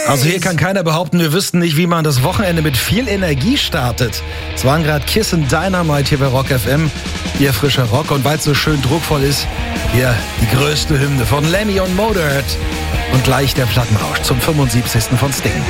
Also hier kann keiner behaupten, wir wüssten nicht, wie man das Wochenende mit viel Energie startet. Es waren gerade Kiss and Dynamite hier bei Rock FM. Ihr frischer Rock. Und weil es so schön druckvoll ist, hier die größte Hymne von Lemmy und Motorhead. Und gleich der Plattenrausch zum 75. von Sting.